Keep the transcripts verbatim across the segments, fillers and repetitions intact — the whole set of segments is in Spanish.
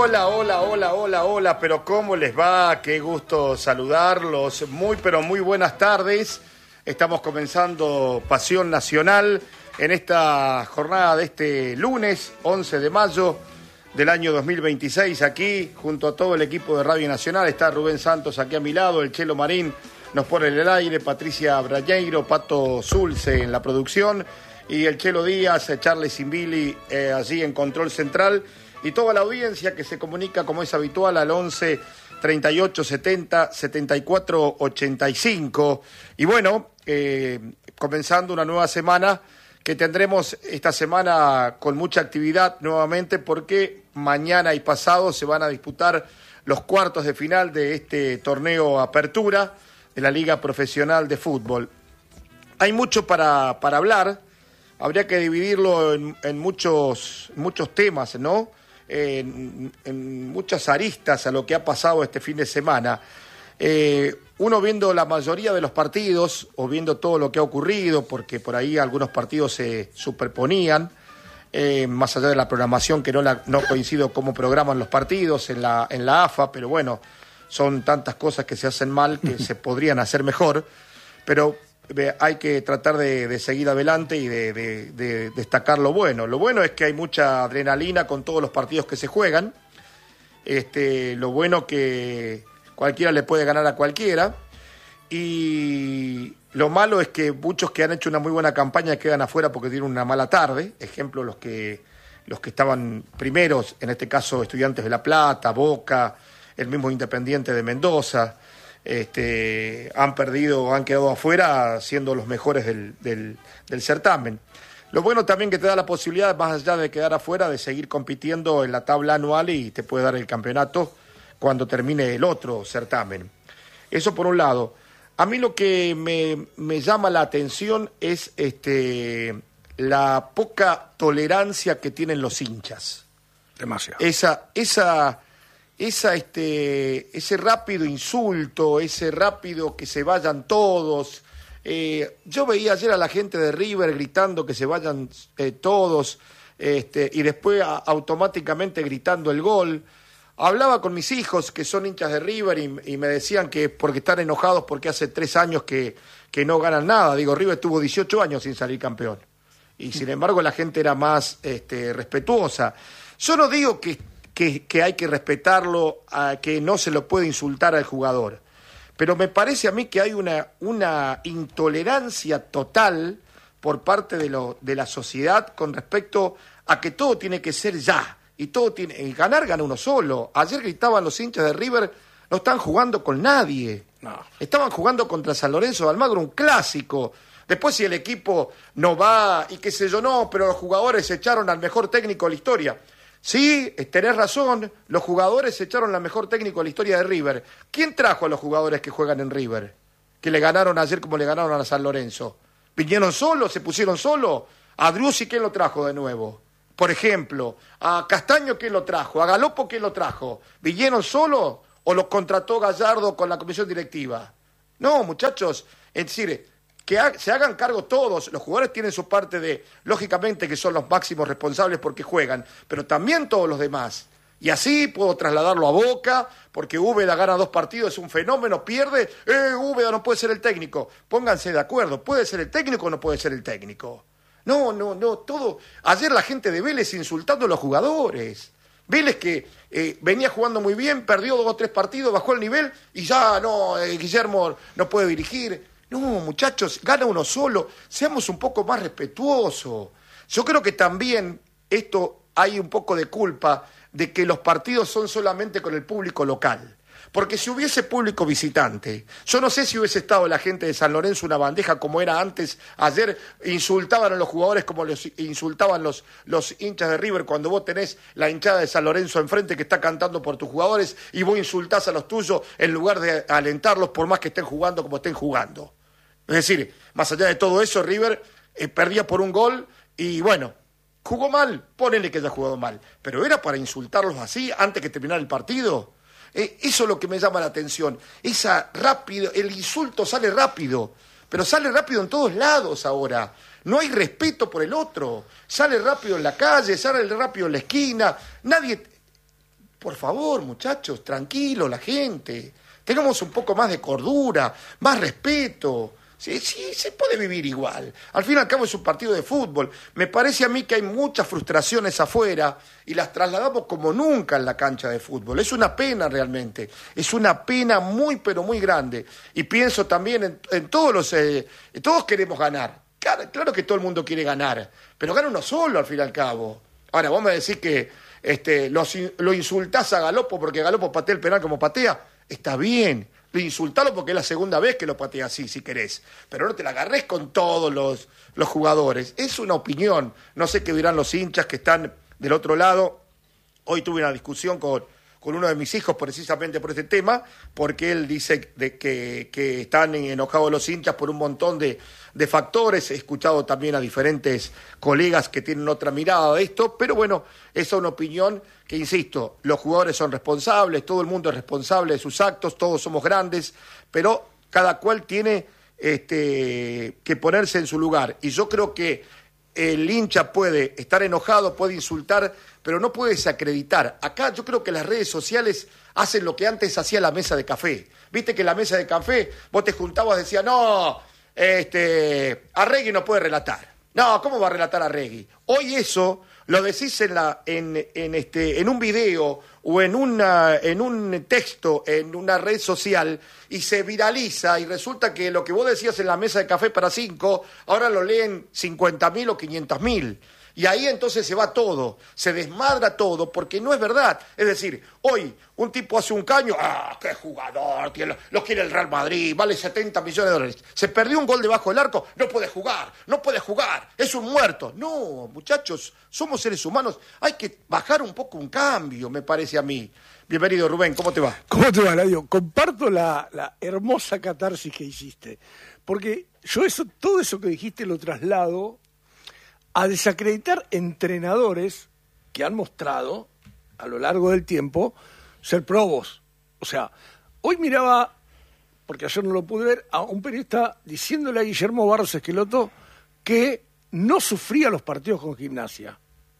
Hola, hola, hola, hola, hola, pero ¿cómo les va? Qué gusto saludarlos. Muy, pero muy buenas tardes. Estamos comenzando Pasión Nacional en esta jornada de este lunes, once de mayo del año dos mil veintiséis. Aquí, junto a todo el equipo de Radio Nacional, está Rubén Santos aquí a mi lado, el Chelo Marín nos pone en el aire, Patricia Brañeiro, Pato Zulce en la producción y el Chelo Díaz, Charlie Simbili eh, allí en Control Central. Y toda la audiencia que se comunica como es habitual al once, treinta y ocho, setenta, setenta y cuatro, ochenta y cinco. Y bueno, eh, comenzando una nueva semana que tendremos esta semana con mucha actividad nuevamente porque mañana y pasado se van a disputar los cuartos de final de este torneo Apertura de la Liga Profesional de Fútbol. Hay mucho para, para hablar, habría que dividirlo en, en muchos, muchos temas, ¿no? En, en muchas aristas a lo que ha pasado este fin de semana. Eh, uno viendo la mayoría de los partidos o viendo todo lo que ha ocurrido, porque por ahí algunos partidos se superponían, eh, más allá de la programación que no, la, no coincido cómo programan los partidos en la, en la A F A, pero bueno, son tantas cosas que se hacen mal que se podrían hacer mejor, pero hay que tratar de, de seguir adelante y de, de, de destacar lo bueno. Lo bueno es que hay mucha adrenalina con todos los partidos que se juegan. Este, lo bueno que cualquiera le puede ganar a cualquiera. Y lo malo es que muchos que han hecho una muy buena campaña quedan afuera porque tienen una mala tarde. Ejemplo, los que, los que estaban primeros, en este caso Estudiantes de La Plata, Boca, el mismo Independiente de Mendoza. Este, han perdido, han quedado afuera siendo los mejores del, del, del certamen. Lo bueno también que te da la posibilidad, más allá de quedar afuera, de seguir compitiendo en la tabla anual y te puede dar el campeonato cuando termine el otro certamen. Eso por un lado. A mí lo que me, me llama la atención es este, la poca tolerancia que tienen los hinchas. Demasiado. Esa... esa Esa, este, ese rápido insulto, ese rápido que se vayan todos. Eh, yo veía ayer a la gente de River gritando que se vayan eh, todos este, y después a, automáticamente gritando el gol. Hablaba con mis hijos que son hinchas de River y, y me decían que porque están enojados porque hace tres años que, que no ganan nada. Digo, River tuvo dieciocho años sin salir campeón y sin embargo la gente era más este, respetuosa. Yo no digo que Que, que hay que respetarlo, a, que no se lo puede insultar al jugador. Pero me parece a mí que hay una, una intolerancia total por parte de, lo, de la sociedad con respecto a que todo tiene que ser ya. Y todo tiene, y ganar gana uno solo. Ayer gritaban los hinchas de River, no están jugando con nadie. No. Estaban jugando contra San Lorenzo de Almagro, un clásico. Después si el equipo no va y qué sé yo, no, pero los jugadores echaron al mejor técnico de la historia. Sí, tenés razón, los jugadores echaron la mejor técnico de la historia de River. ¿Quién trajo a los jugadores que juegan en River? Que le ganaron ayer como le ganaron a San Lorenzo. ¿Vinieron solos? ¿Se pusieron solos? ¿A Driussi quién lo trajo de nuevo? Por ejemplo, ¿a Castaño quién lo trajo? ¿A Galopo quién lo trajo? ¿Vinieron solos o los contrató Gallardo con la comisión directiva? No, muchachos, es decir, que ha, se hagan cargo todos, los jugadores tienen su parte de, lógicamente que son los máximos responsables porque juegan, pero también todos los demás. Y así puedo trasladarlo a Boca, porque Úbeda gana dos partidos, es un fenómeno, pierde, eh, Úbeda no puede ser el técnico. Pónganse de acuerdo, ¿puede ser el técnico o no puede ser el técnico? No, no, no, todo. Ayer la gente de Vélez insultando a los jugadores. Vélez que eh, venía jugando muy bien, perdió dos o tres partidos, bajó el nivel y ya no, eh, Guillermo no puede dirigir. No, muchachos, gana uno solo, seamos un poco más respetuosos. Yo creo que también esto hay un poco de culpa de que los partidos son solamente con el público local. Porque si hubiese público visitante, yo no sé si hubiese estado la gente de San Lorenzo una bandeja como era antes. Ayer insultaban a los jugadores como los insultaban los, los hinchas de River cuando vos tenés la hinchada de San Lorenzo enfrente que está cantando por tus jugadores y vos insultás a los tuyos en lugar de alentarlos por más que estén jugando como estén jugando. Es decir, más allá de todo eso, River eh, perdía por un gol y bueno, jugó mal, ponele que haya jugado mal, pero era para insultarlos así antes que terminar el partido. Eh, eso es lo que me llama la atención, esa rápido, el insulto sale rápido, pero sale rápido en todos lados ahora. No hay respeto por el otro, sale rápido en la calle, sale rápido en la esquina, nadie... Por favor, muchachos, tranquilo, la gente. Tengamos un poco más de cordura, más respeto. Sí, sí, se puede vivir igual. Al fin y al cabo es un partido de fútbol. Me parece a mí que hay muchas frustraciones afuera y las trasladamos como nunca en la cancha de fútbol. Es una pena realmente. Es una pena muy, pero muy grande. Y pienso también en, en todos los... Eh, todos queremos ganar. Claro, claro que todo el mundo quiere ganar, pero gana uno solo al fin y al cabo. Ahora, vos me decís que este, lo, lo insultás a Galopo porque Galopo patea el penal como patea. Está bien. Insultalo porque es la segunda vez que lo patea así, si querés. Pero no te la agarres con todos los, los jugadores. Es una opinión. No sé qué dirán los hinchas que están del otro lado. Hoy tuve una discusión con, con uno de mis hijos precisamente por este tema, porque él dice de que, que están enojados los hinchas por un montón de, de factores. He escuchado también a diferentes colegas que tienen otra mirada de esto, pero bueno, esa es una opinión que, insisto, los jugadores son responsables, todo el mundo es responsable de sus actos, todos somos grandes, pero cada cual tiene este, que ponerse en su lugar. Y yo creo que el hincha puede estar enojado, puede insultar, pero no puede desacreditar. Acá yo creo que las redes sociales hacen lo que antes hacía la mesa de café. Viste que en la mesa de café vos te juntabas y decías, no, este, Arregui no puede relatar. No, ¿cómo va a relatar Arregui? Hoy eso lo decís en, la, en, en, este, en un video o en, una, en un texto, en una red social, y se viraliza y resulta que lo que vos decías en la mesa de café para cinco, ahora lo leen cincuenta mil o quinientos mil. Y ahí entonces se va todo, se desmadra todo, porque no es verdad. Es decir, hoy un tipo hace un caño, ¡ah, qué jugador! Lo, lo quiere el Real Madrid, vale setenta millones de dólares. Se perdió un gol debajo del arco, no puede jugar, no puede jugar, es un muerto. No, muchachos, somos seres humanos, hay que bajar un poco un cambio, me parece a mí. Bienvenido, Rubén, ¿cómo te va? ¿Cómo te va, Ladio? Comparto la, la hermosa catarsis que hiciste, porque yo eso, todo eso que dijiste lo traslado a desacreditar entrenadores que han mostrado a lo largo del tiempo ser probos. O sea, hoy miraba, porque ayer no lo pude ver, a un periodista diciéndole a Guillermo Barros Esqueloto que no sufría los partidos con Gimnasia.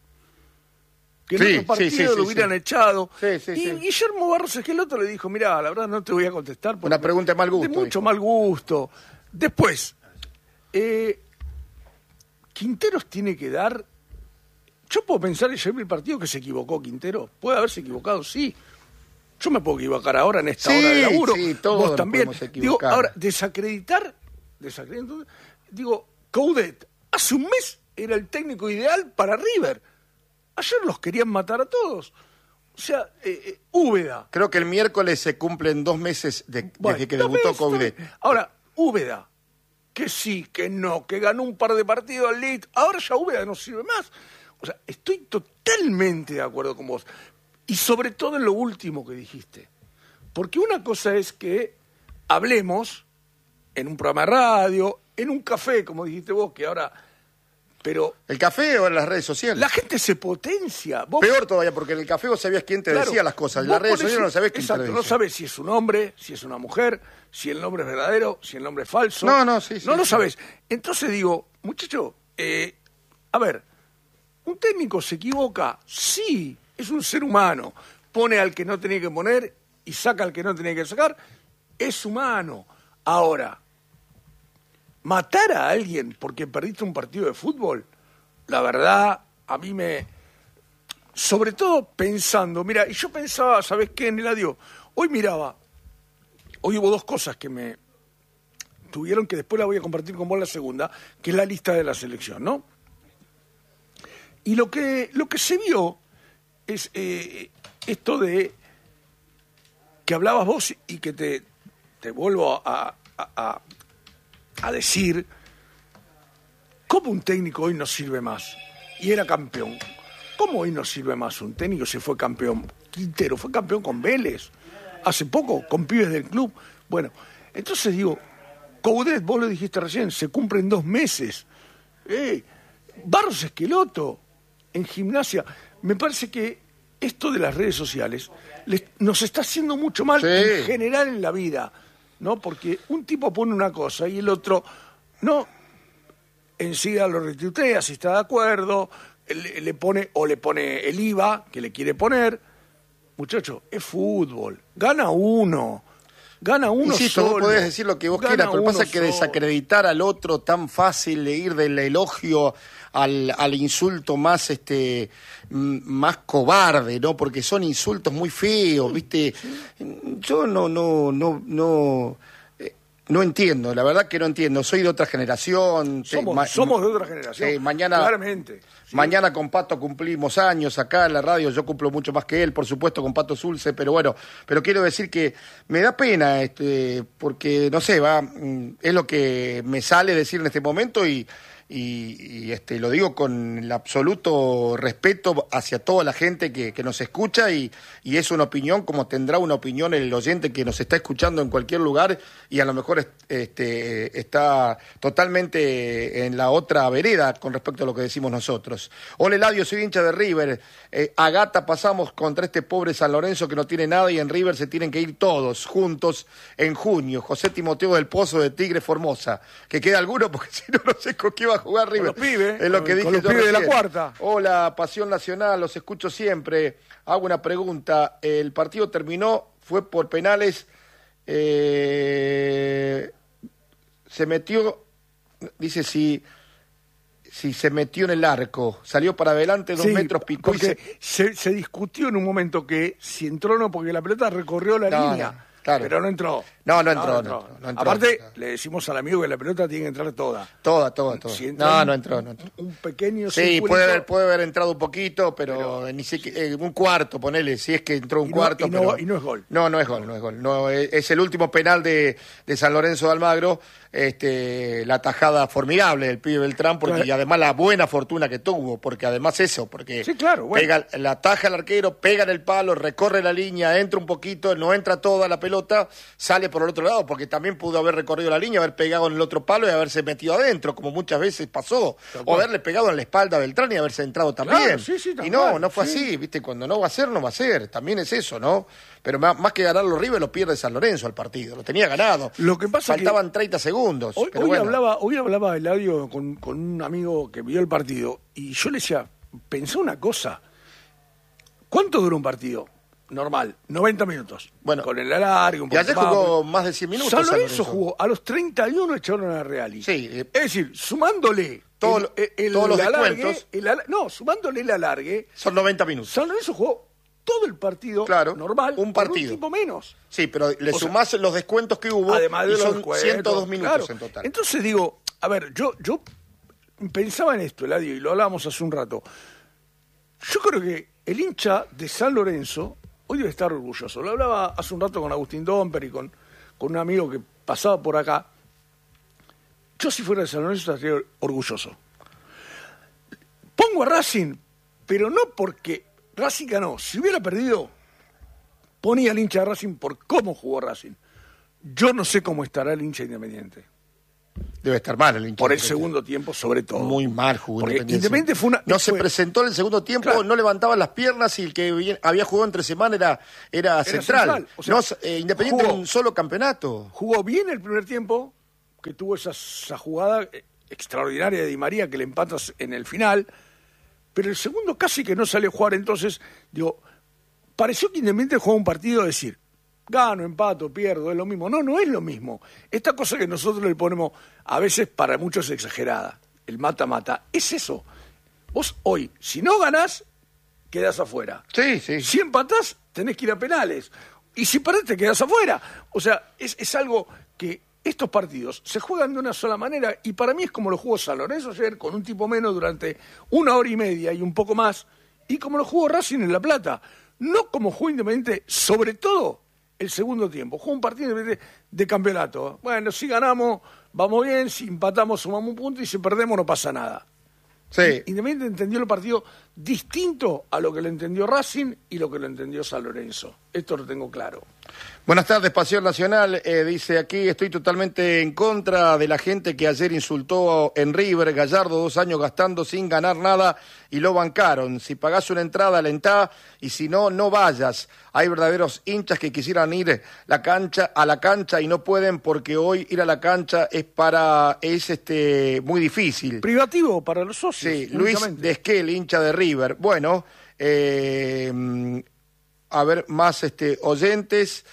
Que en sí, otro partido sí, sí, lo sí, hubieran sí. echado. Sí, sí, y sí. Guillermo Barros Esqueloto le dijo, mirá, la verdad no te voy a contestar. Una pregunta de mal gusto. De mucho dijo. mal gusto. Después, eh, Quinteros tiene que dar... Yo puedo pensar en el partido que se equivocó Quintero. ¿Puede haberse equivocado? Sí. Yo me puedo equivocar ahora en esta Sí, hora de laburo. sí, todos Vos nos también. podemos Digo, equivocar. ahora, desacreditar... desacreditar digo, Coudet, hace un mes era el técnico ideal para River. Ayer los querían matar a todos. O sea, eh, eh, Úbeda. Creo que el miércoles se cumplen dos meses de, Bueno, desde que dos debutó meses, Coudet. Ahora, Úbeda. Que sí, que no, que ganó un par de partidos al Leeds, ahora ya Úbeda no sirve más. O sea, estoy totalmente de acuerdo con vos. Y sobre todo en lo último que dijiste. Porque una cosa es que hablemos en un programa de radio, en un café, como dijiste vos, que ahora... Pero ¿El café o en las redes sociales? la gente se potencia. Vos, Peor todavía, porque en el café vos sabías quién te claro, decía las cosas. En vos las redes ponés- sociales no sabés quién exacto, te lo no dice. sabés si es un hombre, si es una mujer, si el nombre es verdadero, si el nombre es falso. No, no, sí, sí, No lo sí. sabés. Entonces digo, muchacho, eh, a ver, ¿un técnico se equivoca? Sí, es un ser humano. Pone al que no tenía que poner y saca al que no tenía que sacar. Es humano. Ahora, matar a alguien porque perdiste un partido de fútbol, la verdad, a mí me... Sobre todo pensando, mira, y yo pensaba, ¿sabés qué, en el adiós? Hoy miraba, hoy hubo dos cosas que me tuvieron, que después la voy a compartir con vos la segunda, que es la lista de la selección, ¿no? Y lo que, lo que se vio es eh, esto de que hablabas vos y que te, te vuelvo a, a, a, a decir... ¿Cómo un técnico hoy no sirve más? Y era campeón. ¿Cómo hoy no sirve más un técnico si fue campeón? Quintero fue campeón con Vélez. Hace poco, con pibes del club. Bueno, entonces digo, Coudet, vos lo dijiste recién, se cumplen dos meses. Eh, Barros Esqueloto, en Gimnasia. Me parece que esto de las redes sociales les, nos está haciendo mucho mal Sí. en general en la vida, ¿no? Porque un tipo pone una cosa y el otro... no enseguida lo retuitea si está de acuerdo, le, le pone o le pone el I V A que le quiere poner, muchacho, es fútbol. Gana uno. Gana uno Insisto, solo. vos podés decir lo que vos Gana quieras, pero pasa uno que solo. desacreditar al otro tan fácil, de ir del elogio al, al insulto más este m- más cobarde, ¿no? Porque son insultos muy feos, ¿viste? Yo no, no, no, no, eh, no entiendo, la verdad que no entiendo. Soy de otra generación. Somos, te- ma- somos de otra generación. Sí, mañana- Claramente. Sí. Mañana con Pato cumplimos años acá en la radio, yo cumplo mucho más que él, por supuesto, con Pato Zulce, pero bueno, pero quiero decir que me da pena, este, porque, no sé, va, mm, es lo que me sale decir en este momento y, y, y, este, lo digo con el absoluto respeto hacia toda la gente que, que nos escucha y, y es una opinión como tendrá una opinión el oyente que nos está escuchando en cualquier lugar y a lo mejor es- este, está totalmente en la otra vereda con respecto a lo que decimos nosotros. Hola Eladio, soy hincha de River. Eh, a Gata pasamos contra este pobre San Lorenzo que no tiene nada y en River se tienen que ir todos juntos en junio. José Timoteo del Pozo de Tigre Formosa. Que queda alguno porque si no, no sé con qué va a jugar River. Con los pibes, es lo con- que dije con los yo pibes de la recién. cuarta. Hola, Pasión Nacional, los escucho siempre. Hago una pregunta. El partido terminó, fue por penales. Eh, se metió, dice si, si se metió en el arco, salió para adelante dos Sí, metros, picó y porque se... se... se discutió en un momento que si entró o no, porque la pelota recorrió la No, línea, no, claro. pero no entró. No, no entró, no entró, no entró. Aparte, le decimos al amigo que la pelota tiene que entrar toda. Toda, toda, toda. Si entra No, un- no entró, no entró. Un pequeño Sí, circulito, puede haber, puede haber entrado un poquito, pero, Pero- ni siquiera eh, un cuarto, ponele, si es que entró un Y no- cuarto. y no- pero- y no es gol. No, no es gol, no es gol. No, es, es el último penal de, de San Lorenzo de Almagro, este, la tajada formidable del pibe Beltrán, porque Claro. y además la buena fortuna que tuvo, porque además eso, porque Sí, claro, bueno. pega, la taja el arquero, pega en el palo, recorre la línea, entra un poquito, no entra toda la pelota, sale por el otro lado, porque también pudo haber recorrido la línea, haber pegado en el otro palo y haberse metido adentro, como muchas veces pasó, Tal o cual. haberle pegado en la espalda a Beltrán y haberse entrado también. Claro, sí, sí, tal y no, cual, no fue sí. así, viste, cuando no va a ser, no va a ser, también es eso, ¿no? Pero más, más que ganar los River, lo pierde San Lorenzo al partido, lo tenía ganado. Lo que pasa que- Faltaban treinta segundos. Hoy, pero hoy bueno. hablaba, hoy hablaba Eladio con, con un amigo que vio el partido y yo le decía, pensá una cosa, ¿cuánto dura un partido? Normal, noventa minutos. Bueno, con el alargue, un Y ayer poquito más, jugó porque- más de cien minutos. San San Lorenzo Lorenzo. jugó, a los treinta y uno echaron a Reali. Sí, eh, Es decir, sumándole todo el- lo- el, el todos los alargue, descuentos. el ala- no, sumándole el alargue, Son noventa minutos. San Lorenzo jugó todo el partido Claro, normal, un por partido. un tipo menos. Sí, pero le O sea, sumás los descuentos que hubo Además de y los son descuentos, ciento dos minutos claro. en total. Entonces digo, a ver, yo, yo pensaba en esto, Eladio, y lo hablábamos hace un rato. Yo creo que el hincha de San Lorenzo hoy debe estar orgulloso. Lo hablaba hace un rato con Agustín Domper y con, con un amigo que pasaba por acá. Yo si fuera de San Lorenzo estaría orgulloso. Pongo a Racing, pero no porque Racing ganó. Si hubiera perdido, ponía al hincha de Racing por cómo jugó Racing. Yo no sé cómo estará el hincha Independiente. Debe estar mal el hincha. Por el Independiente. segundo tiempo, sobre todo. Muy mal jugó Porque Independiente. Independiente fue una- No se fue- presentó en el segundo tiempo, Claro. no levantaba las piernas y el que bien- había jugado entre semana era, era, central. central, o sea, No, eh, Independiente jugó- en un solo campeonato. Jugó bien el primer tiempo, que tuvo esa, esa jugada eh, extraordinaria de Di María que le empatas en el final, pero el segundo casi que no salió a jugar. Entonces, digo, pareció que Independiente jugó un partido a decir, gano, empato, pierdo, es lo mismo. No, no es lo mismo. Esta cosa que nosotros le ponemos, a veces para muchos exagerada, el mata-mata, es eso. Vos hoy, si no ganás, quedás afuera. Sí, sí. Si empatás, tenés que ir a penales. Y si perdés, te quedás afuera. O sea, es, es algo que estos partidos se juegan de una sola manera y para mí es como lo jugó San Lorenzo ayer con un tipo menos durante una hora y media y un poco más y como lo jugó Racing en La Plata. No como jugó Independiente, sobre todo el segundo tiempo. Jugó un partido de, de campeonato. Bueno, si ganamos, vamos bien, si empatamos, sumamos un punto y si perdemos, no pasa nada. Sí. Independiente entendió el partido distinto a lo que lo entendió Racing y lo que lo entendió San Lorenzo. Esto lo tengo claro. Buenas tardes, Pasión Nacional. Eh, dice aquí, estoy totalmente en contra de la gente que ayer insultó en River, Gallardo, dos años gastando sin ganar nada y lo bancaron. Si pagás una entrada, alentá y si no, no vayas. Hay verdaderos hinchas que quisieran ir la cancha, a la cancha y no pueden porque hoy ir a la cancha es para es este muy difícil. Privativo para los socios. Sí, Luis únicamente. Desquel, hincha de River. Bueno, eh, a ver más este, oyentes.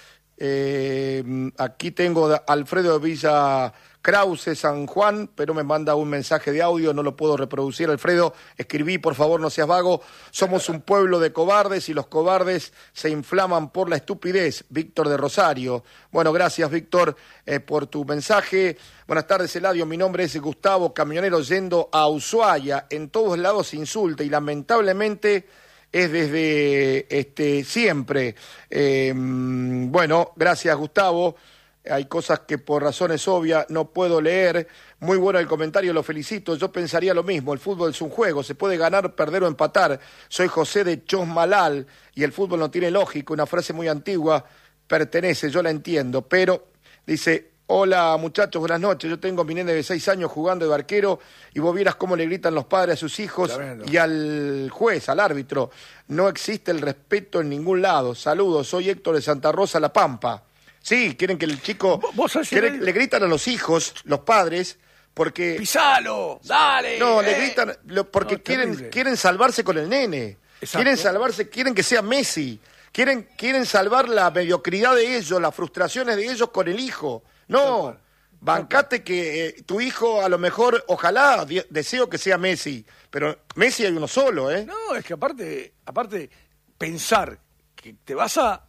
Eh, aquí tengo a Alfredo de Villa Krause, San Juan, pero me manda un mensaje de audio, no lo puedo reproducir. Alfredo, escribí, por favor, no seas vago. Somos un pueblo de cobardes y los cobardes se inflaman por la estupidez. Víctor de Rosario. Bueno, gracias, Víctor, eh, por tu mensaje. Buenas tardes, Eladio. Mi nombre es Gustavo, camionero yendo a Ushuaia. En todos lados se insulta y lamentablemente es desde este, siempre. Eh, bueno, gracias, Gustavo. Hay cosas que por razones obvias no puedo leer. Muy bueno el comentario, lo felicito. Yo pensaría lo mismo, el fútbol es un juego, se puede ganar, perder o empatar. Soy José de Chosmalal y el fútbol no tiene lógica, una frase muy antigua, pertenece, yo la entiendo, pero dice, hola muchachos, buenas noches, yo tengo mi nene de seis años jugando de arquero y vos vieras cómo le gritan los padres a sus hijos Tremendo. Y al juez, al árbitro. No existe el respeto en ningún lado. Saludos, soy Héctor de Santa Rosa, La Pampa. Sí, quieren que el chico... ¿Vos quieren, el... Le gritan a los hijos, los padres, porque... ¡Pisalo! ¡Dale! No, eh. le gritan porque no, quieren, quieren salvarse con el nene. Exacto. Quieren salvarse, quieren que sea Messi. Quieren, quieren salvar la mediocridad de ellos, las frustraciones de ellos con el hijo. No, bancate que eh, tu hijo a lo mejor, ojalá, de, deseo que sea Messi, pero Messi hay uno solo, ¿eh? No, es que aparte, aparte pensar que te vas a...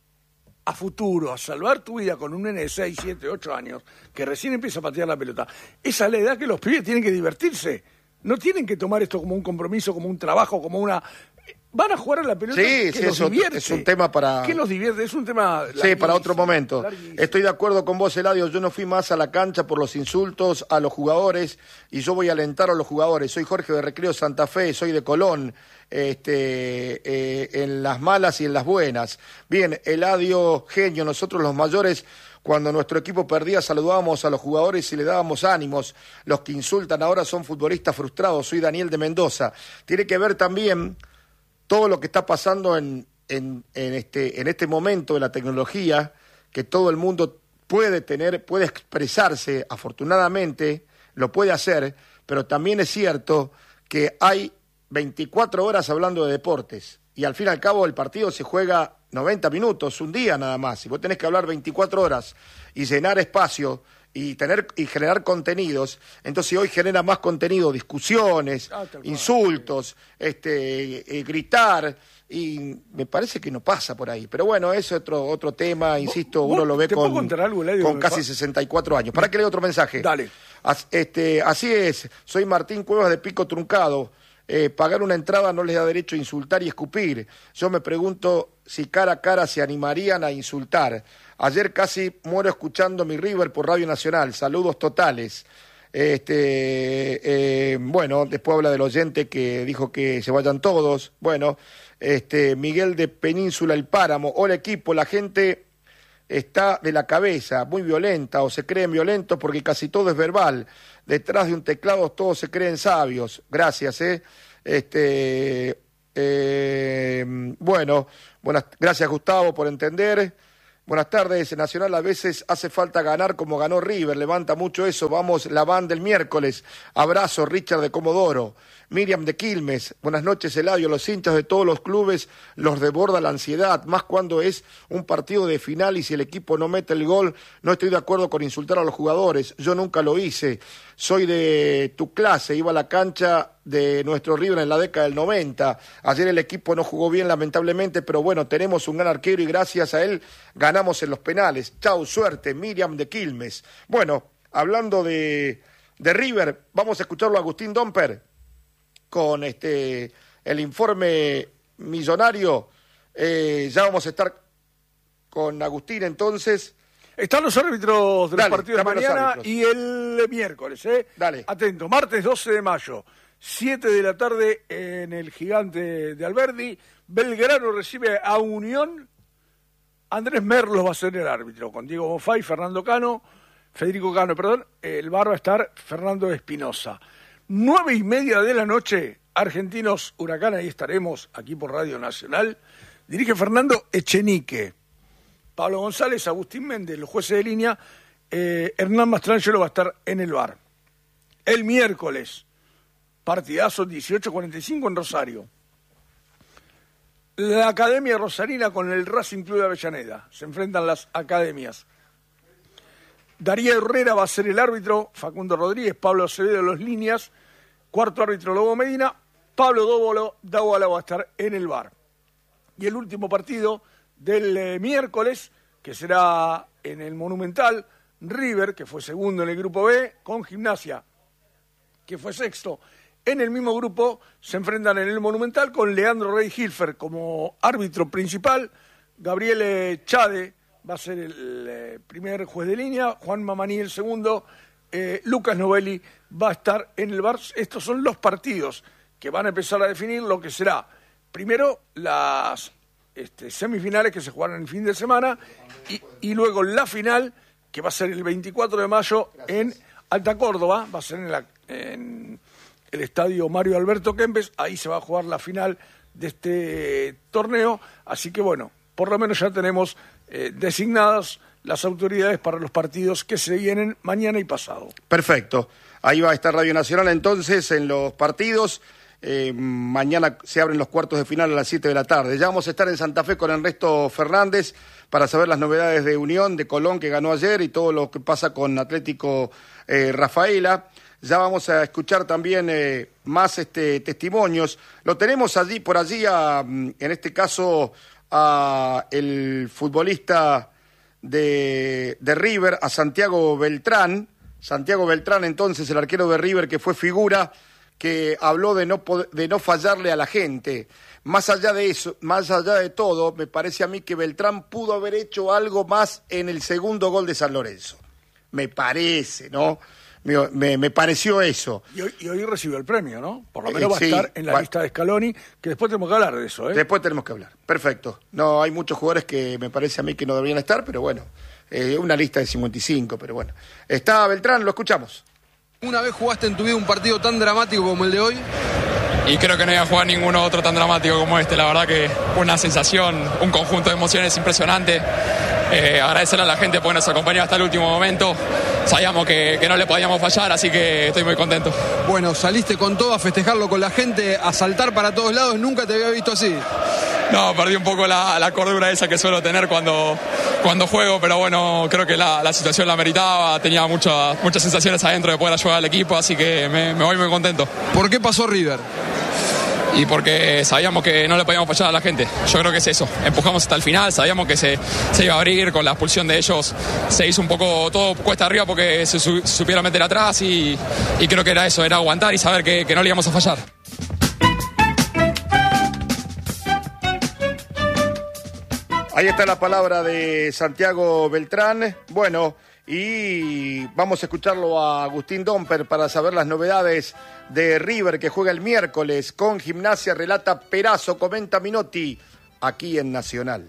a futuro, a salvar tu vida con un nene de seis, siete, ocho años, que recién empieza a patear la pelota. Esa es la edad que los pibes tienen que divertirse. No tienen que tomar esto como un compromiso, como un trabajo, como una... Van a jugar a la pelota sí, que sí, los es divierte. Es un tema para... ¿Qué los divierte? Es un tema... Sí, para otro momento. Larguísimo. Estoy de acuerdo con vos, Eladio. Yo no fui más a la cancha por los insultos a los jugadores y yo voy a alentar a los jugadores. Soy Jorge de Recreo Santa Fe, soy de Colón, este, eh, en las malas y en las buenas. Bien, Eladio, genio, nosotros los mayores... Cuando nuestro equipo perdía saludábamos a los jugadores y le dábamos ánimos. Los que insultan ahora son futbolistas frustrados. Soy Daniel de Mendoza. Tiene que ver también todo lo que está pasando en, en, en, este, en este momento de la tecnología, que todo el mundo puede tener, puede expresarse, afortunadamente, lo puede hacer, pero también es cierto que hay veinticuatro horas hablando de deportes. Y al fin y al cabo el partido se juega noventa minutos, un día nada más. Y vos tenés que hablar veinticuatro horas y llenar espacio y tener y generar contenidos. Entonces hoy genera más contenido, discusiones, ah, insultos, este, eh, gritar. Y me parece que no pasa por ahí. Pero bueno, es otro otro tema, insisto, ¿Vos, uno lo ve con, algo, Eladio, con casi sesenta y cuatro años. ¿Para qué leo otro mensaje? Dale. As, este, así es, soy Martín Cuevas de Pico Truncado. Eh, pagar una entrada no les da derecho a insultar y escupir. Yo me pregunto si cara a cara se animarían a insultar. Ayer casi muero escuchando mi River por Radio Nacional. Saludos totales. Este, eh, bueno, después habla del oyente que dijo que se vayan todos. Bueno, este, Miguel de Península El Páramo. Hola equipo, la gente está de la cabeza, muy violenta o se creen violentos porque casi todo es verbal. Detrás de un teclado todos se creen sabios. Gracias, ¿eh? Este, eh, bueno, buenas, gracias Gustavo por entender. Buenas tardes, Nacional a veces hace falta ganar como ganó River, levanta mucho eso, vamos la van del miércoles. Abrazo, Richard de Comodoro. Miriam de Quilmes, buenas noches Eladio, los hinchas de todos los clubes los desborda la ansiedad, más cuando es un partido de final y si el equipo no mete el gol, no estoy de acuerdo con insultar a los jugadores, yo nunca lo hice, soy de tu clase, iba a la cancha de nuestro River en la década del noventa, ayer el equipo no jugó bien lamentablemente, pero bueno, tenemos un gran arquero y gracias a él ganamos en los penales, chau, suerte, Miriam de Quilmes. Bueno, hablando de, de River, vamos a escucharlo a Agustín Domper con este el informe millonario. Eh, ya vamos a estar con Agustín entonces. Están los árbitros de Dale, los partidos de mañana y el miércoles, ¿eh? Dale. Atento, martes doce de mayo, siete de la tarde en el Gigante de Alberdi. Belgrano recibe a Unión. Andrés Merlos va a ser el árbitro, con Diego Bonfay, Fernando Cano, Federico Cano, perdón. El bar va a estar Fernando Espinosa. Nueve y media de la noche, Argentinos Huracán, ahí estaremos, aquí por Radio Nacional. Dirige Fernando Echenique. Pablo González, Agustín Méndez, los jueces de línea. Eh, Hernán Mastrangelo va a estar en el bar. El miércoles, partidazo dieciocho cuarenta y cinco en Rosario. La Academia Rosarina con el Racing Club de Avellaneda. Se enfrentan las academias. Darío Herrera va a ser el árbitro, Facundo Rodríguez, Pablo Acevedo los líneas, cuarto árbitro Lobo Medina, Pablo Dóvolo, Dávala va a estar en el V A R. Y el último partido del eh, miércoles, que será en el Monumental, River, que fue segundo en el grupo B, con Gimnasia, que fue sexto. En el mismo grupo se enfrentan en el Monumental con Leandro Rey Hilfer como árbitro principal, Gabriele Chade va a ser el eh, primer juez de línea, Juan Mamani el segundo, eh, Lucas Novelli va a estar en el V A R. Estos son los partidos que van a empezar a definir lo que será, primero, las este, semifinales que se jugarán el fin de semana y, y luego la final, que va a ser el veinticuatro de mayo en Alta Córdoba, va a ser en, la, en el estadio Mario Alberto Kempes, ahí se va a jugar la final de este torneo, así que bueno, por lo menos ya tenemos eh, designadas las autoridades para los partidos que se vienen mañana y pasado. Perfecto, ahí va a estar Radio Nacional entonces en los partidos. Eh, mañana se abren los cuartos de final a las siete de la tarde. Ya vamos a estar en Santa Fe con Ernesto Fernández para saber las novedades de Unión, de Colón, que ganó ayer, y todo lo que pasa con Atlético eh, Rafaela. Ya vamos a escuchar también eh, más este, testimonios. Lo tenemos allí, por allí, a, en este caso, a el futbolista de, de River, a Santiago Beltrán. Santiago Beltrán, entonces, el arquero de River, que fue figura, que habló de no poder, de no fallarle a la gente. Más allá de eso, más allá de todo, me parece a mí que Beltrán pudo haber hecho algo más en el segundo gol de San Lorenzo. Me parece, ¿no? Me, me, me pareció eso. Y hoy, y hoy recibió el premio, ¿no? Por lo menos eh, va a sí, estar en la va... lista de Scaloni, que después tenemos que hablar de eso, ¿eh? Después tenemos que hablar. Perfecto. No, hay muchos jugadores que me parece a mí que no deberían estar, pero bueno, eh, una lista de cincuenta y cinco, pero bueno. Está Beltrán, lo escuchamos. ¿Una vez jugaste en tu vida un partido tan dramático como el de hoy? Y creo que no iba a jugar ninguno otro tan dramático como este. La verdad que una sensación, un conjunto de emociones impresionante. Eh, agradecerle a la gente porque nos acompañó hasta el último momento. Sabíamos que, que no le podíamos fallar, así que estoy muy contento. Bueno, saliste con todo a festejarlo con la gente, a saltar para todos lados. Nunca te había visto así. No, perdí un poco la, la cordura esa que suelo tener cuando, cuando juego, pero bueno, creo que la, la situación la meritaba. Tenía muchas, muchas sensaciones adentro de poder ayudar al equipo, así que me, me voy muy contento. ¿Por qué pasó River? Y porque sabíamos que no le podíamos fallar a la gente. Yo creo que es eso. Empujamos hasta el final, sabíamos que se, se iba a abrir con la expulsión de ellos. Se hizo un poco todo cuesta arriba porque se, su, se supiera meter atrás y, y creo que era eso, era aguantar y saber que, que no le íbamos a fallar. Ahí está la palabra de Santiago Beltrán. Bueno, y vamos a escucharlo a Agustín Domper para saber las novedades de River, que juega el miércoles con Gimnasia. Relata Perazo, comenta Minotti, aquí en Nacional.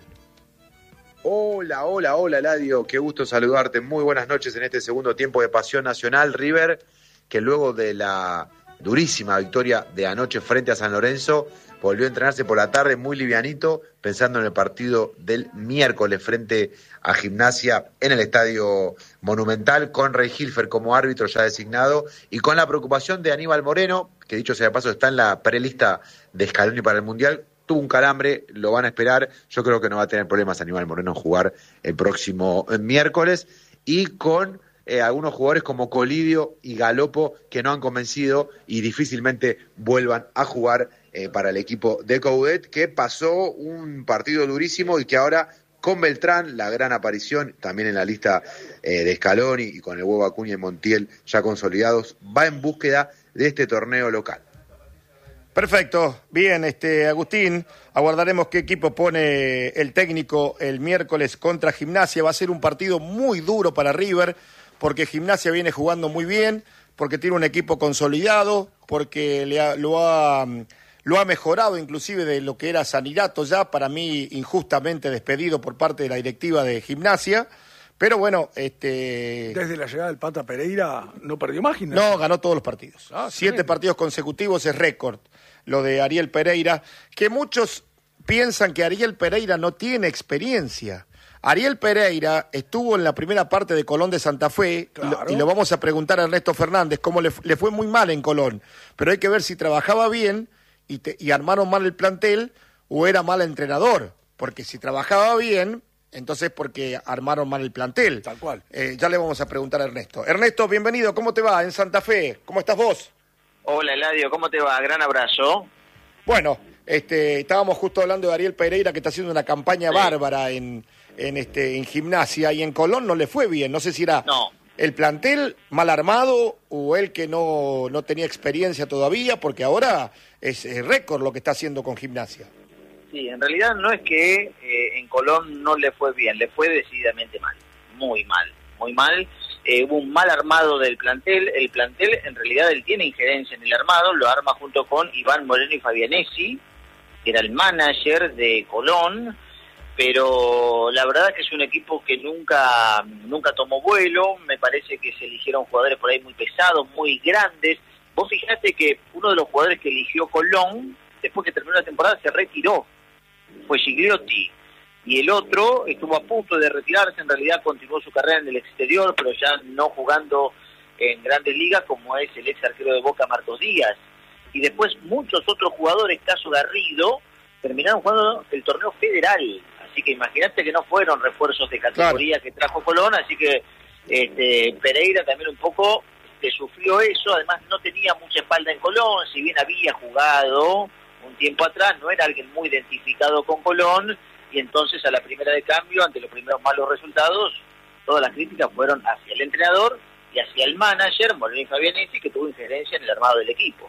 Hola, hola, hola, Ladio. Qué gusto saludarte. Muy buenas noches en este segundo tiempo de Pasión Nacional. River, que luego de la durísima victoria de anoche frente a San Lorenzo, volvió a entrenarse por la tarde muy livianito, pensando en el partido del miércoles frente a Gimnasia en el Estadio Monumental, con Rey Hilfer como árbitro ya designado y con la preocupación de Aníbal Moreno, que dicho sea de paso está en la prelista de Scaloni para el Mundial. Tuvo un calambre, lo van a esperar. Yo creo que no va a tener problemas Aníbal Moreno en jugar el próximo miércoles. Y con eh, algunos jugadores como Colidio y Galopo que no han convencido y difícilmente vuelvan a jugar eh, para el equipo de Coudet, que pasó un partido durísimo y que ahora con Beltrán, la gran aparición también en la lista eh, de Scaloni y con el huevo Acuña y Montiel ya consolidados, va en búsqueda de este torneo local. Perfecto, bien, este Agustín, aguardaremos qué equipo pone el técnico el miércoles contra Gimnasia. Va a ser un partido muy duro para River, porque Gimnasia viene jugando muy bien, porque tiene un equipo consolidado, porque le ha, lo, ha, lo ha mejorado inclusive de lo que era Sanirato ya, para mí injustamente despedido por parte de la directiva de Gimnasia. Pero bueno, este... Desde la llegada del Pata Pereira no perdió más Gimnasia. No, ganó todos los partidos. Ah, Siete bien. partidos consecutivos es récord, lo de Ariel Pereira, que muchos piensan que Ariel Pereira no tiene experiencia. Ariel Pereira estuvo en la primera parte de Colón de Santa Fe, claro. y, lo, y lo vamos a preguntar a Ernesto Fernández, cómo le, le fue muy mal en Colón. Pero hay que ver si trabajaba bien y, te, y armaron mal el plantel, o era mal entrenador, porque si trabajaba bien, entonces porque armaron mal el plantel. Tal cual. Eh, ya le vamos a preguntar a Ernesto. Ernesto, bienvenido, ¿cómo te va en Santa Fe? ¿Cómo estás vos? Hola Eladio, ¿cómo te va? Gran abrazo. Bueno, este, estábamos justo hablando de Ariel Pereira, que está haciendo una campaña sí. bárbara en, en, este, en Gimnasia, y en Colón no le fue bien. No sé si era no. el plantel mal armado o él que no, no tenía experiencia todavía, porque ahora es récord lo que está haciendo con Gimnasia. Sí, en realidad no es que eh, en Colón no le fue bien, le fue decididamente mal, muy mal, muy mal. Eh, hubo un mal armado del plantel, el plantel en realidad él tiene injerencia en el armado, lo arma junto con Iván Moreno y Fabianesi, que era el manager de Colón, pero la verdad que es un equipo que nunca, nunca tomó vuelo, me parece que se eligieron jugadores por ahí muy pesados, muy grandes. Vos fijate que uno de los jugadores que eligió Colón, después que terminó la temporada, se retiró, fue Gigliotti, y el otro estuvo a punto de retirarse, en realidad continuó su carrera en el exterior, pero ya no jugando en grandes ligas, como es el ex arquero de Boca, Marcos Díaz. Y después muchos otros jugadores, caso Garrido, terminaron jugando el torneo federal, así que imagínate que no fueron refuerzos de categoría claro. que trajo Colón, así que este, Pereira también un poco este, sufrió eso, además no tenía mucha espalda en Colón, si bien había jugado un tiempo atrás, no era alguien muy identificado con Colón, y entonces a la primera de cambio, ante los primeros malos resultados, todas las críticas fueron hacia el entrenador y hacia el manager, Moreno y Fabianesi, que tuvo injerencia en el armado del equipo.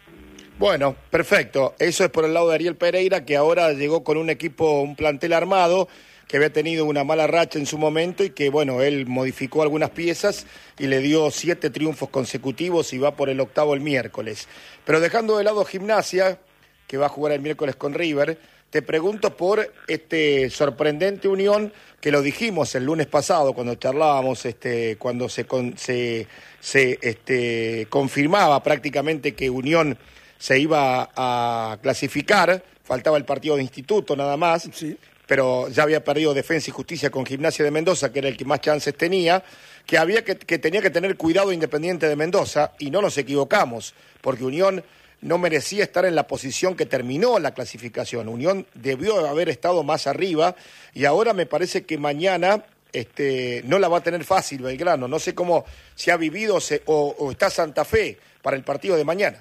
Bueno, perfecto. Eso es por el lado de Ariel Pereira, que ahora llegó con un equipo, un plantel armado, que había tenido una mala racha en su momento y que, bueno, él modificó algunas piezas y le dio siete triunfos consecutivos y va por el octavo el miércoles. Pero dejando de lado Gimnasia, que va a jugar el miércoles con River, te pregunto por este sorprendente Unión, que lo dijimos el lunes pasado cuando charlábamos, este, cuando se, con, se, se este, confirmaba prácticamente que Unión se iba a clasificar, faltaba el partido de Instituto nada más, sí. pero ya había perdido Defensa y Justicia con Gimnasia de Mendoza, que era el que más chances tenía, que, había que, que tenía que tener cuidado Independiente de Mendoza, y no nos equivocamos, porque Unión no merecía estar en la posición que terminó la clasificación. Unión debió haber estado más arriba, y ahora me parece que mañana este, no la va a tener fácil Belgrano. No sé cómo se ha vivido se, o, o está Santa Fe para el partido de mañana.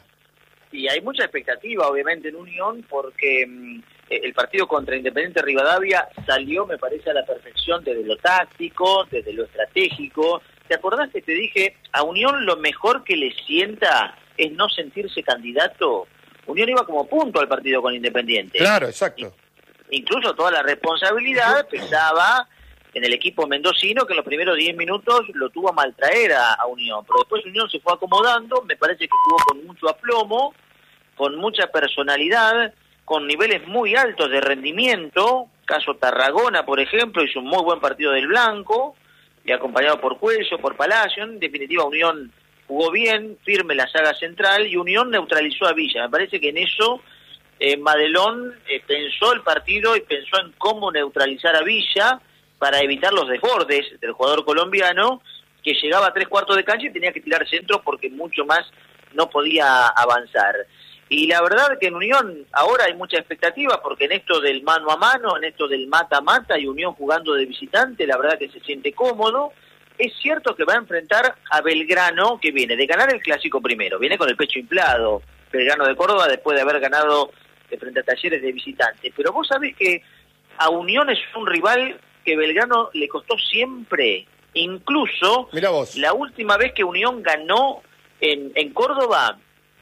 Y hay mucha expectativa, obviamente, en Unión, porque mmm, el partido contra Independiente Rivadavia salió, me parece, a la perfección desde lo táctico, desde lo estratégico. ¿Te acordás que te dije, a Unión lo mejor que le sienta es no sentirse candidato? Unión iba como punto al partido con Independiente. Claro, exacto. Incluso toda la responsabilidad pesaba en el equipo mendocino, que en los primeros diez minutos lo tuvo a maltraer a, a Unión, pero después Unión se fue acomodando, me parece que jugó con mucho aplomo, con mucha personalidad, con niveles muy altos de rendimiento. Caso Tarragona, por ejemplo, hizo un muy buen partido del Blanco, y acompañado por Cuello, por Palacio. En definitiva, Unión jugó bien, firme la saga central, y Unión neutralizó a Villa. Me parece que en eso eh, Madelón eh, pensó el partido y pensó en cómo neutralizar a Villa para evitar los desbordes del jugador colombiano, que llegaba a tres cuartos de cancha y tenía que tirar centros porque mucho más no podía avanzar. Y la verdad que en Unión ahora hay mucha expectativa, porque en esto del mano a mano, en esto del mata a mata, y Unión jugando de visitante, la verdad que se siente cómodo. Es cierto que va a enfrentar a Belgrano, que viene de ganar el clásico primero, viene con el pecho inflado, Belgrano de Córdoba, después de haber ganado de frente a Talleres de visitante. Pero vos sabés que a Unión es un rival que Belgrano le costó siempre. Incluso Mirá vos. La última vez que Unión ganó en, en Córdoba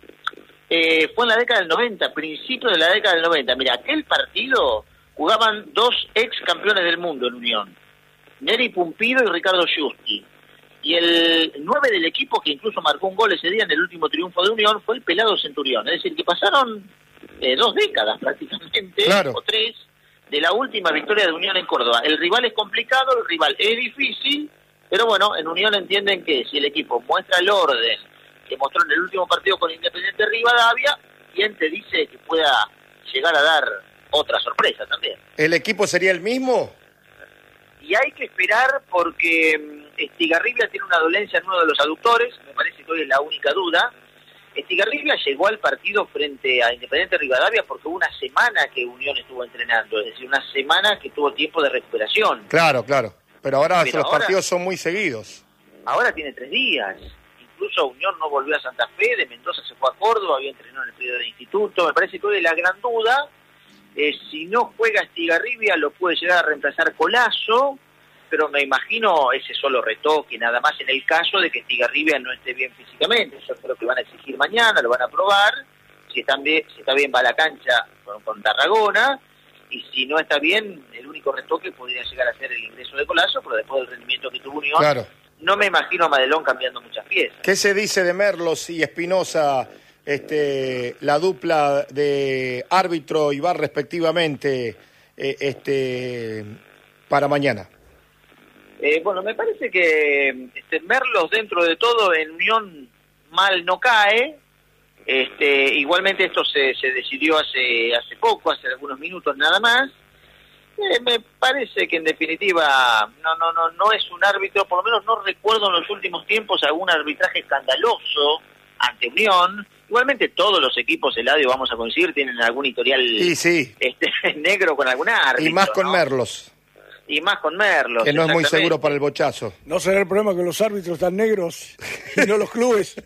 eh, fue en la década del noventa, principio de la década del noventa. Mira, aquel partido jugaban dos ex campeones del mundo en Unión, Neri Pumpido y Ricardo Giusti. Y el nueve del equipo, que incluso marcó un gol ese día en el último triunfo de Unión, fue el Pelado Centurión. Es decir, que pasaron eh, dos décadas prácticamente, claro. o tres, de la última victoria de Unión en Córdoba. El rival es complicado, el rival es difícil, pero bueno, en Unión entienden que si el equipo muestra el orden que mostró en el último partido con Independiente Rivadavia, ¿quién te dice que pueda llegar a dar otra sorpresa también? ¿El equipo sería el mismo? Y hay que esperar, porque Estigarribia tiene una dolencia en uno de los aductores, me parece que hoy es la única duda, Estigarribia llegó al partido frente a Independiente Rivadavia porque hubo una semana que Unión estuvo entrenando, es decir, una semana que tuvo tiempo de recuperación. Claro, claro. Pero ahora Pero los ahora, partidos son muy seguidos. Ahora tiene tres días. Incluso Unión no volvió a Santa Fe, de Mendoza se fue a Córdoba, había entrenado en el periodo de instituto. Me parece que hoy la gran duda, eh, si no juega Estigarribia, lo puede llegar a reemplazar Colazo, pero me imagino ese solo retoque, nada más en el caso de que Estigarribia no esté bien físicamente. Yo creo que van a exigir mañana, lo van a probar. Si, están bien, si está bien va a la cancha con, con Tarragona, y si no está bien, el único retoque podría llegar a ser el ingreso de Colazo, pero después del rendimiento que tuvo Unión, Claro. no me imagino a Madelón cambiando muchas piezas. ¿Qué se dice de Merlos y Espinosa, este, la dupla de árbitro y V A R respectivamente, eh, este, para mañana? Eh, bueno, me parece que este, Merlos dentro de todo en Unión mal no cae. Este, igualmente esto se, se decidió hace hace poco, hace algunos minutos nada más. Eh, me parece que en definitiva no no no no es un árbitro, por lo menos no recuerdo en los últimos tiempos algún arbitraje escandaloso ante Unión. Igualmente todos los equipos, Eladio, vamos a coincidir, tienen algún historial Sí, sí. este, negro con algún árbitro. Y más con ¿no? Merlos, Y más con Merlos. que no es muy exactamente. seguro para el bochazo. ¿No será el problema que los árbitros están negros y no los clubes?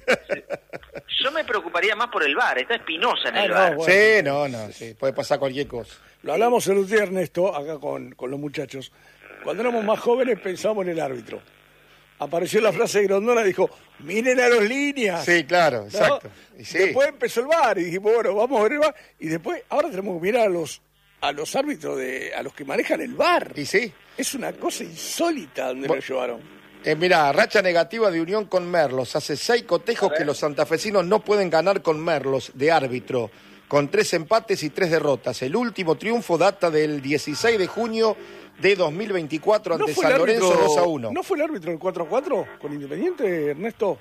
Yo me preocuparía más por el V A R, está Espinosa en Ah, el no, V A R. bueno. Sí, no, no, sí, puede pasar cualquier cosa. Lo hablamos el otro día, Ernesto, acá con, con los muchachos. Cuando éramos más jóvenes pensábamos en el árbitro. Apareció la frase de Grondona, dijo, miren a los líneas. Sí, claro, ¿No? exacto. Y sí. Después empezó el V A R y dijimos, bueno, vamos a ver el V A R. Y después, ahora tenemos que mirar a los a los árbitros, de a los que manejan el V A R. Y sí. Es una cosa insólita donde Bueno, lo llevaron. Eh, mirá, racha negativa de Unión con Merlos. Hace seis cotejos que los santafesinos no pueden ganar con Merlos de árbitro, con tres empates y tres derrotas. El último triunfo data del dieciséis de junio de dos mil veinticuatro ante San Lorenzo dos a uno. ¿No fue el árbitro del cuatro a cuatro con Independiente, Ernesto?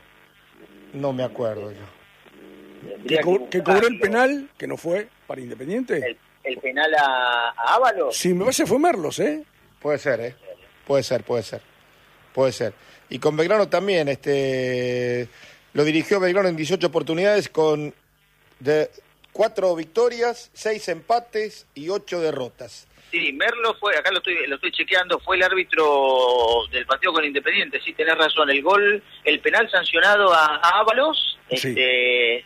No me acuerdo yo. Que, Tendría co- que que cobró el buscarlo. penal, que no fue para Independiente. El, el penal a, a Ábalos. Sí, me parece que fue Merlos, ¿eh? Puede ser, ¿eh? Puede ser, puede ser. Puede ser. Y con Belgrano también, este, lo dirigió Belgrano en dieciocho oportunidades con de cuatro victorias, seis empates y ocho derrotas. Sí, Merlo fue, acá lo estoy, lo estoy chequeando, fue el árbitro del partido con Independiente, sí, tenés razón, el gol, el penal sancionado a, a Ábalos, Sí. este,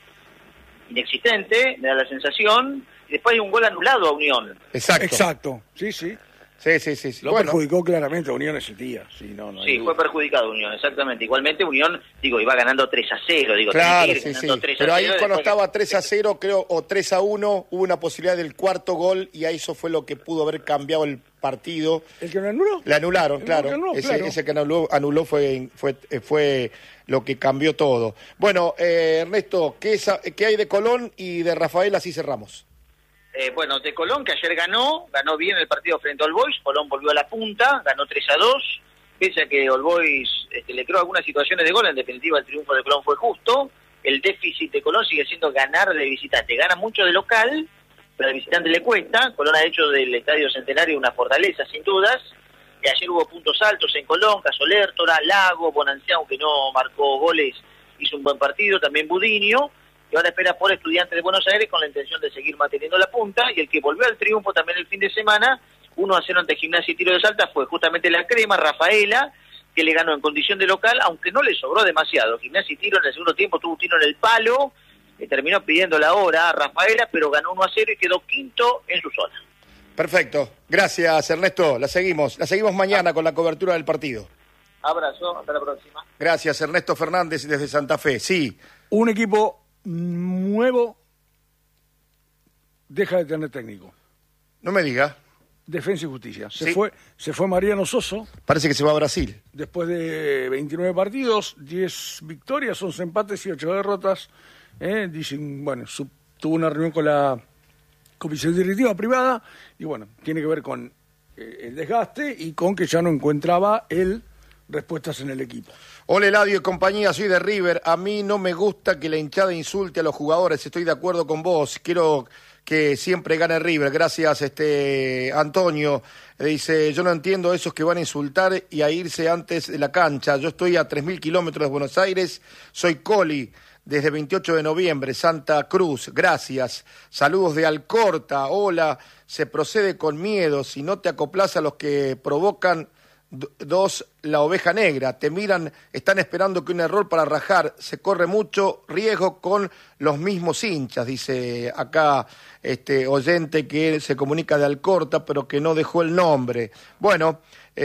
inexistente, me da la sensación, y después hay un gol anulado a Unión. Exacto. Exacto, sí, sí. Sí, sí, sí. sí. Lo Bueno, perjudicó claramente a Unión ese día. Sí, no, no hay Sí, duda. fue perjudicado Unión, exactamente. Igualmente Unión, digo, iba ganando tres a cero, digo, claro, tenés que sí, ir sí. ganando tres a Pero ahí cero, cuando después- estaba tres a cero, creo, o tres a uno, hubo una posibilidad del cuarto gol y a eso fue lo que pudo haber cambiado el partido. ¿El que lo anuló? Le anularon, El claro. que anuló, ese, claro. ese que anuló, anuló fue, fue, fue lo que cambió todo. Bueno, eh, Ernesto, ¿qué, es, ¿qué hay de Colón y de Rafael? Así cerramos. Eh, bueno, de Colón, que ayer ganó, ganó bien el partido frente a All Boys, Colón volvió a la punta, ganó tres a dos, pese a que All Boys este, le creó algunas situaciones de gol, en definitiva el triunfo de Colón fue justo, el déficit de Colón sigue siendo ganar de visitante, gana mucho de local, pero al visitante le cuesta, Colón ha hecho del Estadio Centenario una fortaleza sin dudas, y ayer hubo puntos altos en Colón, Casolértora, Lago, Bonanciano, aunque no marcó goles, hizo un buen partido, también Budiño, y ahora espera por Estudiantes de Buenos Aires con la intención de seguir manteniendo la punta, y el que volvió al triunfo también el fin de semana, uno a cero ante Gimnasia y Tiro de Salta, fue justamente la Crema, Rafaela, que le ganó en condición de local, aunque no le sobró demasiado. Gimnasia y Tiro en el segundo tiempo tuvo un tiro en el palo, que terminó pidiendo la hora a Rafaela, pero ganó uno a cero y quedó quinto en su zona. Perfecto. Gracias, Ernesto. La seguimos. La seguimos mañana con la cobertura del partido. Abrazo, hasta la próxima. Gracias, Ernesto Fernández desde Santa Fe. Sí. Un equipo nuevo deja de tener técnico. No me diga. Defensa y Justicia. Se Sí. fue se fue Mariano Soso, Parece que se va a Brasil. después de veintinueve partidos, diez victorias, once empates y ocho derrotas. Eh, dicen, bueno, su- tuvo una reunión con la comisión directiva privada y bueno, tiene que ver con eh, el desgaste y con que ya no encontraba él respuestas en el equipo. Hola, Eladio y compañía, soy de River. A mí no me gusta que la hinchada insulte a los jugadores. Estoy de acuerdo con vos. Quiero que siempre gane River. Gracias, este Antonio. Dice, yo no entiendo esos que van a insultar y a irse antes de la cancha. Yo estoy a tres mil kilómetros de Buenos Aires. Soy Coli desde veintiocho de noviembre, Santa Cruz, gracias. Saludos de Alcorta, hola, se procede con miedo, si no te acoplas a los que provocan... Dos, la oveja negra, te miran, están esperando que un error para rajar, se corre mucho riesgo con los mismos hinchas, dice acá este oyente que se comunica de Alcorta, pero que no dejó el nombre. Bueno,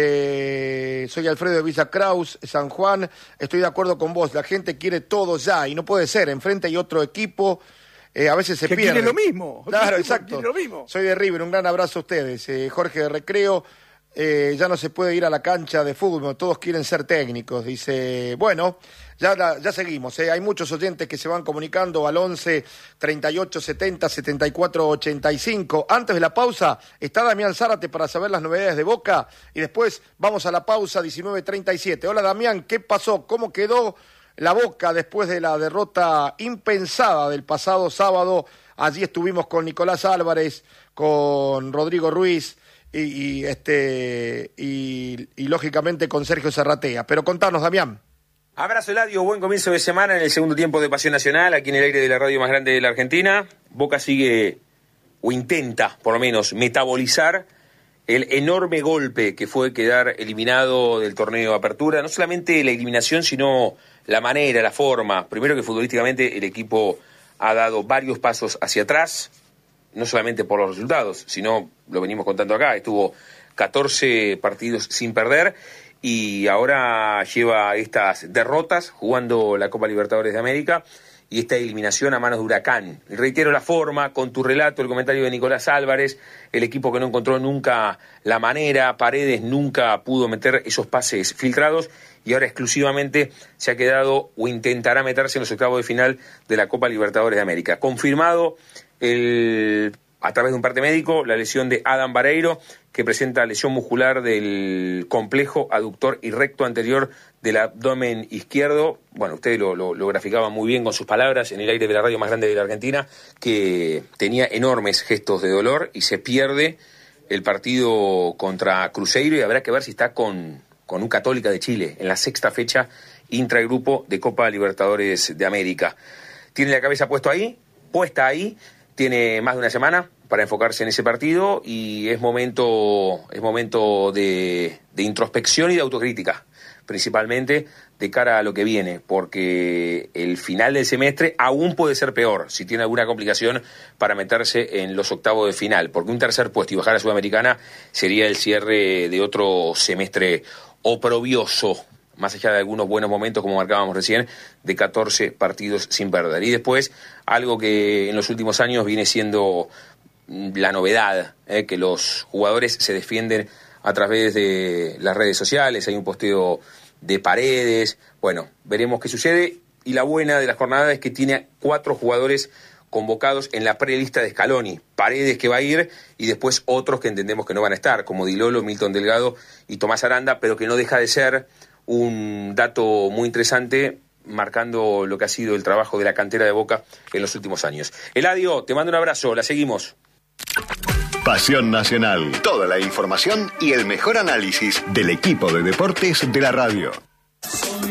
eh, soy Alfredo de Villa Kraus, San Juan, estoy de acuerdo con vos, la gente quiere todo ya, y no puede ser, enfrente hay otro equipo, eh, a veces se que pierde. Quiere lo mismo. Claro, exacto. Lo mismo. Soy de River, un gran abrazo a ustedes. Eh, Jorge de Recreo. Eh, ya no se puede ir a la cancha de fútbol, todos quieren ser técnicos, dice, bueno, ya, ya seguimos, eh. Hay muchos oyentes que se van comunicando al once, treinta y ocho, setenta, setenta y cuatro, ochenta y cinco. Antes de la pausa está Damián Zárate para saber las novedades de Boca y después vamos a la pausa diecinueve treinta y siete. Hola Damián, ¿qué pasó? ¿Cómo quedó la Boca después de la derrota impensada del pasado sábado? Allí estuvimos con Nicolás Álvarez, con Rodrigo Ruiz, Y, y este y, y lógicamente con Sergio Serratea. Pero contanos, Damián. Abrazo, Eladio, buen comienzo de semana en el segundo tiempo de Pasión Nacional, aquí en el aire de la radio más grande de la Argentina. Boca sigue, o intenta por lo menos, metabolizar el enorme golpe que fue quedar eliminado del torneo de apertura. No solamente la eliminación, sino la manera, la forma. Primero que futbolísticamente el equipo ha dado varios pasos hacia atrás, no solamente por los resultados, sino, lo venimos contando acá, estuvo catorce partidos sin perder y ahora lleva estas derrotas jugando la Copa Libertadores de América y esta eliminación a manos de Huracán. Reitero la forma, con tu relato, el comentario de Nicolás Álvarez, el equipo que no encontró nunca la manera, Paredes nunca pudo meter esos pases filtrados y ahora exclusivamente se ha quedado o intentará meterse en los octavos de final de la Copa Libertadores de América. Confirmado el, a través de un parte médico la lesión de Adam Vareiro, que presenta lesión muscular del complejo aductor y recto anterior del abdomen izquierdo. Bueno, usted lo, lo, lo graficaba muy bien con sus palabras en el aire de la radio más grande de la Argentina, que tenía enormes gestos de dolor y se pierde el partido contra Cruzeiro y habrá que ver si está con, con un Católica de Chile en la sexta fecha intragrupo de Copa Libertadores de América. Tiene la cabeza puesto ahí, puesta ahí, tiene más de una semana para enfocarse en ese partido y es momento, es momento de, de introspección y de autocrítica, principalmente de cara a lo que viene, porque el final del semestre aún puede ser peor si tiene alguna complicación para meterse en los octavos de final, porque un tercer puesto y bajar a Sudamericana sería el cierre de otro semestre oprobioso, más allá de algunos buenos momentos, como marcábamos recién, de catorce partidos sin perder. Y después, algo que en los últimos años viene siendo la novedad, eh, que los jugadores se defienden a través de las redes sociales, hay un posteo de Paredes, bueno, veremos qué sucede, y la buena de la jornada es que tiene cuatro jugadores convocados en la prelista de Scaloni, Paredes que va a ir, y después otros que entendemos que no van a estar, como Di Lolo, Milton Delgado y Tomás Aranda, pero que no deja de ser un dato muy interesante, marcando lo que ha sido el trabajo de la cantera de Boca en los últimos años. Eladio, te mando un abrazo, la seguimos. Pasión Nacional, toda la información y el mejor análisis del equipo de deportes de la radio.